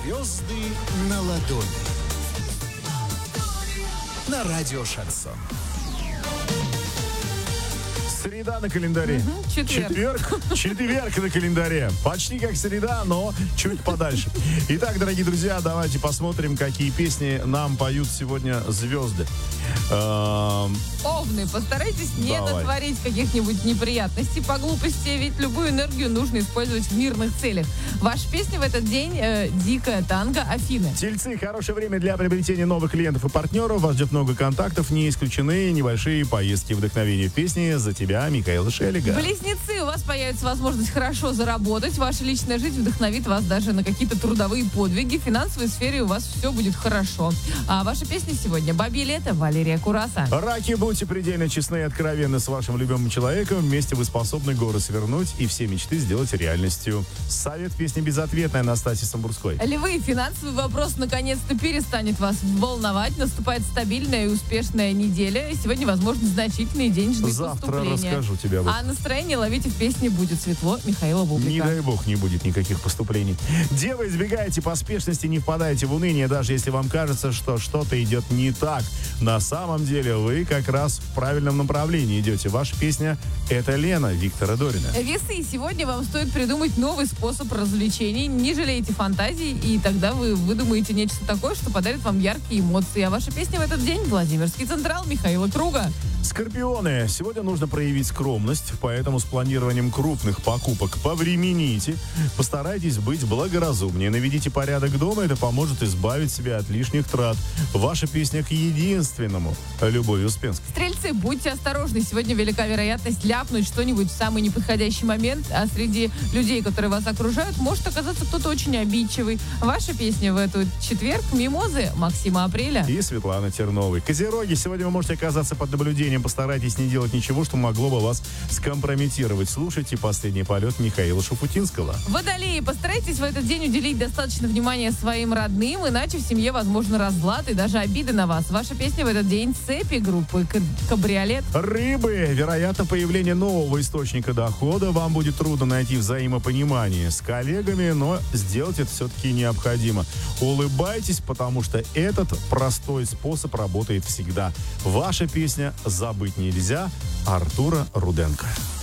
Звезды на ладони. На радио Шансон. Среда на календаре. Четверг. Четверг на календаре. Почти как среда, но чуть подальше. Итак, дорогие друзья, давайте посмотрим, какие песни нам поют сегодня звезды. Овны, постарайтесь не Давай. натворить каких-нибудь неприятностей по глупости, ведь любую энергию нужно использовать в мирных целях. Ваша песня в этот день «Дикая танго» Афины. Тельцы, хорошее время для приобретения новых клиентов и партнеров. Вас ждет много контактов, не исключены небольшие поездки. Вдохновение в песне «За тебя» Михаила Шелега. Близнецы, у вас появится возможность хорошо заработать. Ваша личная жизнь вдохновит вас даже на какие-то трудовые подвиги. В финансовой сфере у вас все будет хорошо. А ваша песня сегодня «Бабье лето», Валерия Кураса. Раки, будьте предельно честны и откровенны с вашим любимым человеком. Вместе вы способны горы свернуть и все мечты сделать реальностью. Совет песни «Безответная» Настасьи Самбурской. Львы, финансовый вопрос наконец-то перестанет вас волновать. Наступает стабильная и успешная неделя. Сегодня, возможно, значительные денежные Завтра поступления. расскажу тебе об этом. А настроение ловите в песне «Будет светло» Михаила Бублика. Не дай бог, не будет никаких поступлений. Девы, избегайте поспешности, не впадайте в уныние, даже если вам кажется, что что-то идет не так. На самом деле вы как раз в правильном направлении идете. Ваша песня — это «Лена» Виктора Дорина. Весы, сегодня вам стоит придумать новый способ развлечений. Не жалейте фантазий, и тогда вы выдумаете нечто такое, что подарит вам яркие эмоции. А ваша песня в этот день — Владимирский Централ Михаила Круга. Скорпионы, сегодня нужно проявить скромность, поэтому с планированием крупных покупок повремените. Постарайтесь быть благоразумнее. Наведите порядок дома, это поможет избавить себя от лишних трат. Ваша песня к единственному — Любови Успенской. Стрельцы, будьте осторожны. Сегодня велика вероятность ляпнуть что-нибудь в самый неподходящий момент, а среди людей, которые вас окружают, может оказаться кто-то очень обидчивый. Ваша песня в этот четверг «Мимозы» Максима Апреля. И Светланы Терновой. Козероги, сегодня вы можете оказаться под наблюдением. Постарайтесь не делать ничего, что могло бы вас скомпрометировать. Слушайте «Последний полет» Михаила Шуфутинского. Водолеи, постарайтесь в этот день уделить достаточно внимания своим родным, иначе в семье возможно разлад и даже обиды на вас. Ваша песня в этот день «Цепи» группы «Кабриолет». Рыбы, вероятно, появление нового источника дохода. Вам будет трудно найти взаимопонимание с коллегами, но сделать это все-таки необходимо. Улыбайтесь, потому что этот простой способ работает всегда. Ваша песня «Забыть нельзя» Артура Руденко.